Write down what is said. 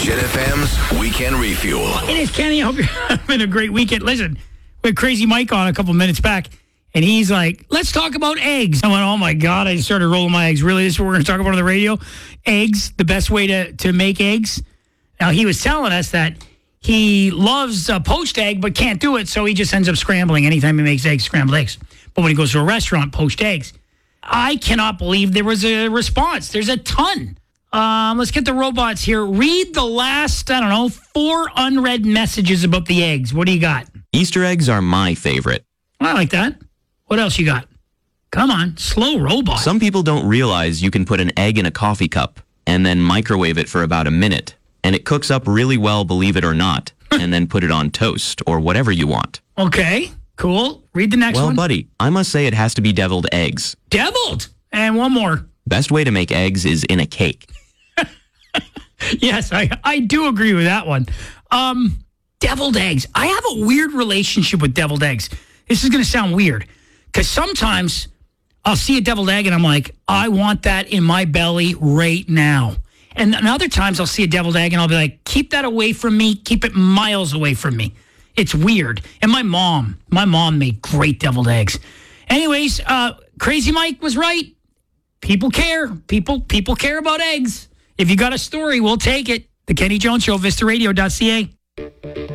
Jet FM's Weekend Refuel. It is Kenny. I hope you're having a great weekend. Listen, we had Crazy Mike on a couple minutes back, and he's like, let's talk about eggs. I went, oh my God, I started rolling my eggs. Really, this is what we're going to talk about on the radio? Eggs, the best way to make eggs. Now, he was telling us that he loves poached egg, but can't do it, so he just ends up scrambling anytime he makes eggs, scrambled eggs. But when he goes to a restaurant, poached eggs. I cannot believe there was a response. There's a ton. Let's get the robots here. Read the last, 4 unread messages about the eggs. What do you got? Easter eggs are my favorite. I like that. What else you got? Come on, slow robot. Some people don't realize you can put an egg in a coffee cup and then microwave it for about a minute. And it cooks up really well, believe it or not, and then put it on toast or whatever you want. Okay, cool. Read the next one. Well, buddy, I must say it has to be deviled eggs. Deviled? And one more. Best way to make eggs is in a cake. Yes, I do agree with that one. Deviled eggs. I have a weird relationship with deviled eggs. This is going to sound weird because sometimes I'll see a deviled egg and I'm like, I want that in my belly right now. And other times I'll see a deviled egg and I'll be like, keep that away from me. Keep it miles away from me. It's weird. And my mom made great deviled eggs. Anyways, Crazy Mike was right. People care. People care about eggs. If you got a story, we'll take it. The Kenny Jones Show, VistaRadio.ca.